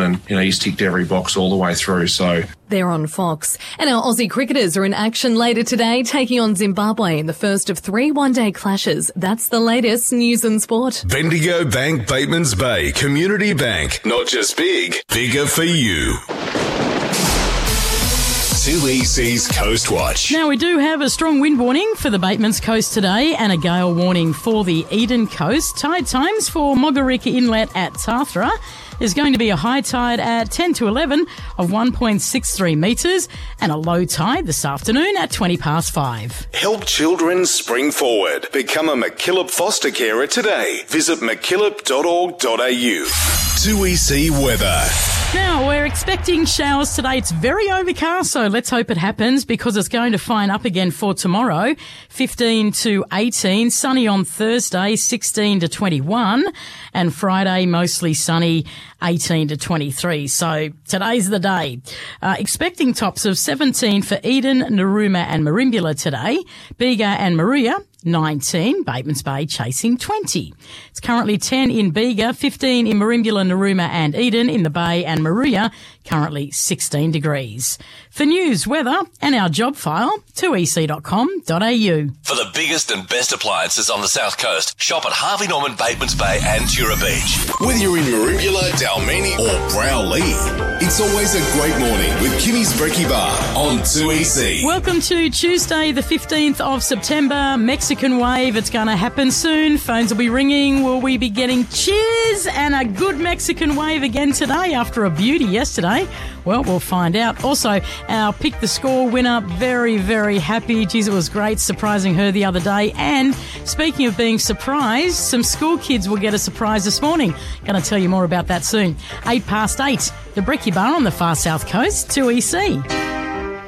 and, he's ticked every box all the way through. So they're on Fox. And our Aussie cricketers are in action later today, taking on Zimbabwe in the first of 3 one-day clashes. That's the latest news and sport. Bendigo Bank Batemans Bay Community Bank. Not just big, bigger for you. 2EC's Coast Watch. Now, we do have a strong wind warning for the Batemans Coast today and a gale warning for the Eden Coast. Tide times for Mogarika Inlet at Tathra. There's going to be a high tide at 10 to 11 of 1.63 metres and a low tide this afternoon at 20 past 5. Help children spring forward. Become a MacKillop foster carer today. Visit mackillop.org.au. 2EC weather. Now, we're expecting showers today. It's very overcast, so let's hope it happens because it's going to fine up again for tomorrow. 15 to 18, sunny on Thursday, 16 to 21, and Friday mostly sunny, 18 to 23. So today's the day. Expecting tops of 17 for Eden, Narooma and Merimbula today. Bega and Maria, 19, Batemans Bay chasing 20. It's currently 10 in Bega, 15 in Merimbula, Narooma and Eden. In the Bay and Maria, currently 16 degrees. For news, weather and our job file, 2ec.com.au. For the biggest and best appliances on the South Coast, shop at Harvey Norman, Batemans Bay and Tura Beach. Whether you're in Merimbula, Dalmeny or Browley, it's always a great morning with Kimmy's Brekkie Bar on 2EC. Welcome to Tuesday, the 15th of September. Mexican wave, it's going to happen soon. Phones will be ringing. Will we be getting cheers and a good Mexican wave again today after a beauty yesterday? Well, we'll find out. Also, our Pick the Score winner, very, very happy. Geez, it was great surprising her the other day. And speaking of being surprised, some school kids will get a surprise this morning. Going to tell you more about that soon. 8 past 8, the Brekkie Bar on the far south coast, 2EC.